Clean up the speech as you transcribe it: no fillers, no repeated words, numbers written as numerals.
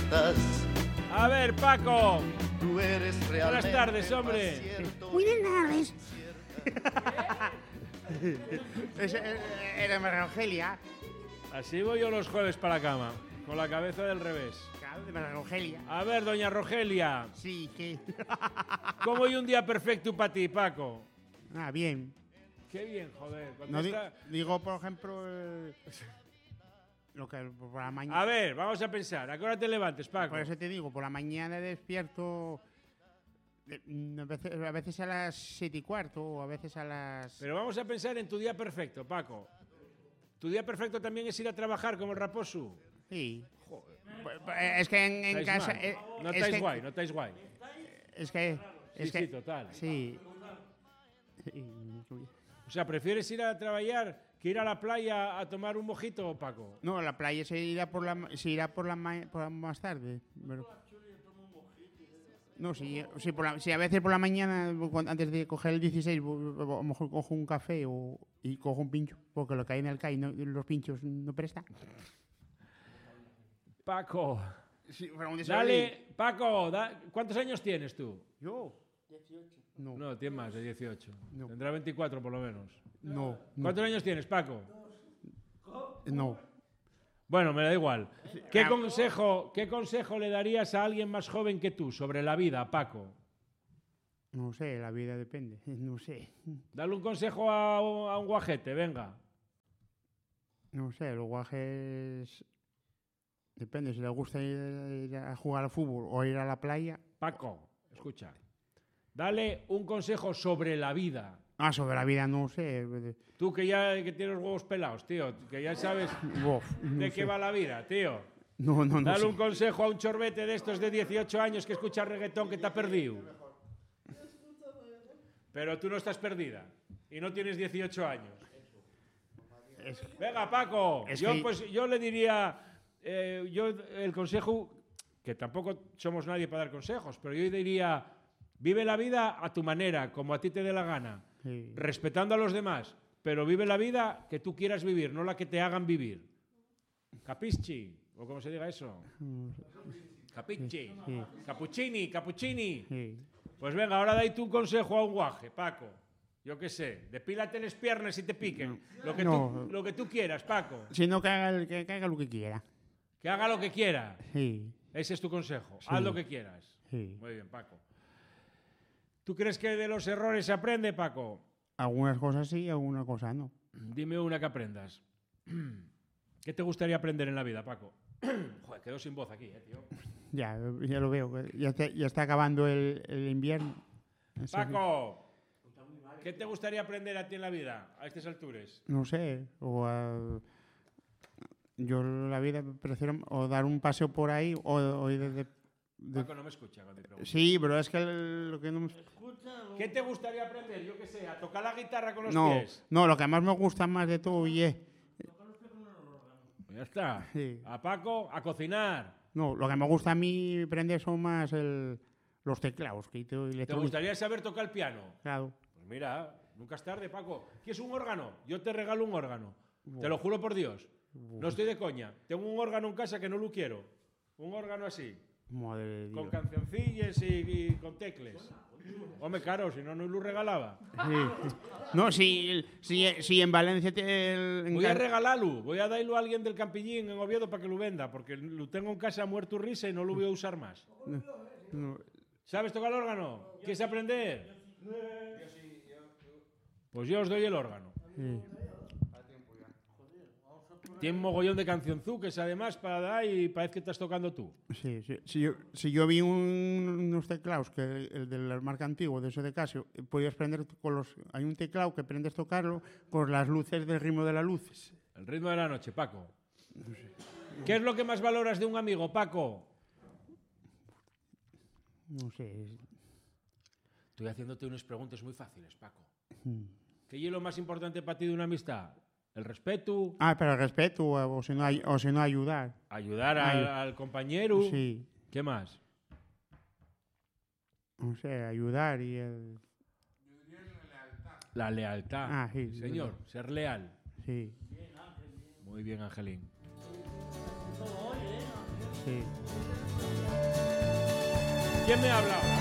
estás. A ver, Paco. Tú eres realmente Buenas tardes, hombre. Buenas tardes. Era María Angelia. Así voy yo los jueves para la cama, con la cabeza del revés. Claro, de María Angelia. A ver, doña Rogelia. Sí, que. ¿Cómo hay un día perfecto para ti, Paco? Ah, bien. Qué bien, joder. No digo, por ejemplo, lo que por la mañana. A ver, vamos a pensar. ¿A qué hora te levantes, Paco? Por eso te digo, por la mañana despierto a veces a las 7:15 o a veces a las... Pero vamos a pensar en tu día perfecto, Paco. ¿Tu día perfecto también es ir a trabajar como el raposo? Sí. Es que en casa... No estáis guay, no estáis guay. Es que... Sí, total. Sí. O sea, ¿prefieres ir a trabajar que ir a la playa a tomar un mojito, Paco? No, a la playa se irá por la más tarde. Pero... No, sí, a veces por la mañana, antes de coger el 16, a lo mejor cojo un café y cojo un pincho, porque lo que hay en el CAI, los pinchos no prestan. Paco, sí, dale, Paco, ¿cuántos años tienes tú? Yo, 18. No, tienes más de 18. No. Tendrá 24 por lo menos. No. ¿Cuántos años tienes, Paco? No. Bueno, me da igual. ¿Qué consejo le darías a alguien más joven que tú sobre la vida, Paco? No sé, la vida depende. No sé. Dale un consejo a un guajete, venga. No sé, los guajes... Depende, si les gusta ir a jugar al fútbol o ir a la playa. Paco, escucha. Dale un consejo sobre la vida. Ah, sobre la vida no sé. Tú que tienes los huevos pelados, tío, que ya sabes de qué va la vida, tío. No Dale sé. un consejo a un chorbete de estos de 18 años que escucha reggaetón que te ha perdido. Pero tú no estás perdida y no tienes 18 años. Venga, Paco, yo le diría, el consejo, que tampoco somos nadie para dar consejos, pero yo diría, vive la vida a tu manera, como a ti te dé la gana. Sí. Respetando a los demás, pero vive la vida que tú quieras vivir, no la que te hagan vivir. ¿Capisci? ¿O cómo se diga eso? ¿Capisci? Sí. ¿Cappuccini? Sí. Pues venga, ahora dai tú un consejo a un guaje, Paco. Yo qué sé, depílate las piernas y te piquen. Lo que tú quieras, Paco. Si no, que haga lo que quiera. Que haga lo que quiera. Sí. Ese es tu consejo. Sí. Haz lo que quieras. Sí. Muy bien, Paco. ¿Tú crees que de los errores se aprende, Paco? Algunas cosas sí, algunas cosas no. Dime una que aprendas. ¿Qué te gustaría aprender en la vida, Paco? Joder, quedo sin voz aquí, tío. Ya lo veo. Ya está acabando el invierno. Paco, ¿qué te gustaría aprender a ti en la vida a estas alturas? No sé. Yo la vida prefiero o dar un paseo por ahí o ir de... Paco no me escucha cuando te pregunto. Sí, pero es que lo que no me... ¿Qué te gustaría aprender? Yo qué sé, a tocar la guitarra con los No, pies. no, lo que más me gusta más de todo y Ya está. Sí. A Paco, a cocinar. No, lo que me gusta a mí aprender son más los teclados. ¿Te gustaría saber tocar el piano? Claro. Pues mira, nunca es tarde, Paco. ¿Quieres un órgano? Yo te regalo un órgano. Te lo juro por Dios. No estoy de coña. Tengo un órgano en casa que no lo quiero. Un órgano así. Madre de Dios. Con cancioncillas y con tecles. Hombre, claro, si no, no lo regalaba. Sí. No, si en Valencia... Voy a regalarlo. Voy a darlo a alguien del Campillín en Oviedo para que lo venda, porque lo tengo en casa muerto risa y no lo voy a usar más. No. ¿Sabes tocar el órgano? ¿Quieres aprender? Pues yo os doy el órgano. Sí. Tiene un mogollón de cancionzuques además para dar y parece que estás tocando tú. Sí. Si yo vi unos teclados, que el de la marca antigua, de eso de Casio, podías prender hay un teclado que aprendes a tocarlo con las luces del ritmo de las luces. El ritmo de la noche, Paco. No sé. ¿Qué es lo que más valoras de un amigo, Paco? No sé. Estoy haciéndote unas preguntas muy fáciles, Paco. ¿Qué es lo más importante para ti de una amistad? ¿El respeto? Ah, pero el respeto, o si no ayudar. ¿Ayudar al compañero? Sí. ¿Qué más? No sé, ayudar y el... La lealtad. Ah, sí. Señor, ser leal. Sí. Muy bien, Angelín. Sí. ¿Quién me ha hablado?